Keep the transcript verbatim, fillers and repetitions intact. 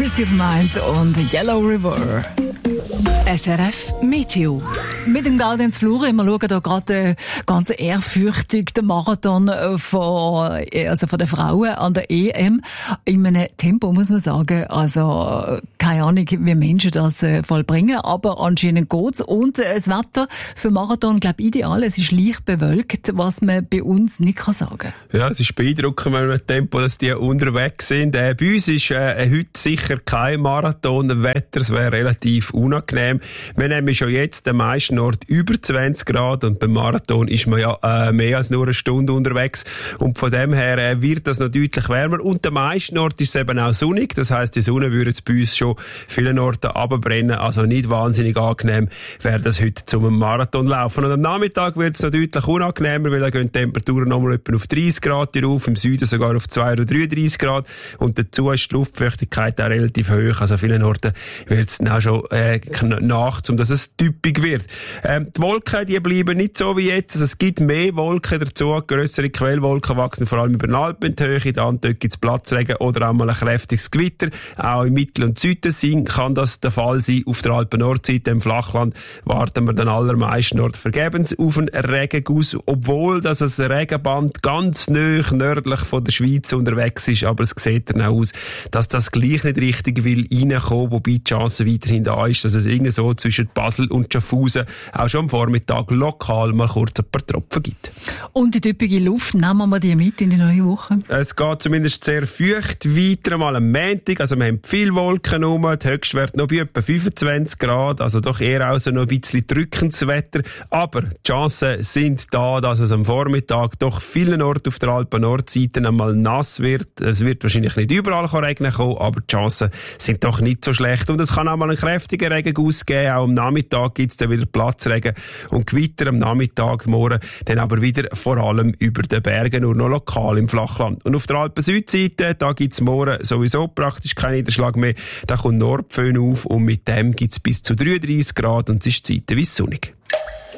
Christy of Mainz und Yellow River. S R F Meteo. Mit dem Gaudenz Flure, wir schauen hier gerade ganz ehrfürchtig den Marathon von, also von den Frauen an der E M. In einem Tempo, muss man sagen. Also, keine Ahnung, wie Menschen das vollbringen, aber anscheinend geht's. Und das Wetter für Marathon, glaube ich, ideal. Es ist leicht bewölkt, was man bei uns nicht kann sagen. Ja, es ist beeindruckend, wenn wir mit dem Tempo, dass die unterwegs sind. Äh, bei uns ist äh, heute sicher kein Marathonwetter. Es wäre relativ unangenehm. Wir nehmen schon jetzt den meisten Ort über zwanzig Grad und beim Marathon ist man ja äh, mehr als nur eine Stunde unterwegs und von dem her äh, wird das noch deutlich wärmer und der meisten Ort ist es eben auch sonnig, das heisst, die Sonne würde es bei uns schon vielen Orten runterbrennen, also nicht wahnsinnig angenehm wäre das heute zum Marathon laufen. Und am Nachmittag wird es noch deutlich unangenehmer, weil da gehen die Temperaturen nochmal etwa auf dreißig Grad rauf, im Süden sogar auf zwei oder dreiunddreißig Grad und dazu ist die Luftfeuchtigkeit auch relativ hoch, also an vielen Orten wird es dann auch schon äh, nachts, um dass es typisch wird. Ähm, die Wolken, die bleiben nicht so wie jetzt. Also es gibt mehr Wolken dazu. Grössere Quellwolken wachsen vor allem über den Alpen in die Höhe. Dann dort gibt es Platzregen oder auch mal ein kräftiges Gewitter. Auch im Mittel- und Südtessin kann das der Fall sein. Auf der Alpen-Nordseite im Flachland warten wir dann allermeisten dort vergebens auf einen Regenguss, obwohl das ein Regenband ganz nahe nördlich von der Schweiz unterwegs ist. Aber es sieht dann auch aus, dass das gleich nicht richtig will reinkommen, wobei die Chance weiterhin da ist, dass es irgendwie so zwischen Basel und Schaffhausen auch schon am Vormittag lokal mal kurz ein paar Tropfen gibt. Und die typische Luft, nehmen wir die mit in die neue Woche? Es geht zumindest sehr feucht weiter, mal am Montag. Also wir haben viele Wolken rum, die Höchstwerte noch bei etwa fünfundzwanzig Grad, also doch eher auch so noch ein bisschen drückendes Wetter. Aber die Chancen sind da, dass es am Vormittag doch vielen Orten auf der Alpen-Nordseite einmal nass wird. Es wird wahrscheinlich nicht überall regnen kommen, aber die Chancen sind doch nicht so schlecht. Und es kann auch mal einen kräftigen Regenguss geben. Auch am Nachmittag gibt es dann wieder Platzregen und Gewitter am Nachmittag, morgen dann aber wieder vor allem über den Bergen, nur noch lokal im Flachland. Und auf der Alpen-Südseite, da gibt es morgen sowieso praktisch keinen Niederschlag mehr. Da kommt Nordföhn auf und mit dem gibt es bis zu dreiunddreißig Grad und es ist zeitweise sonnig.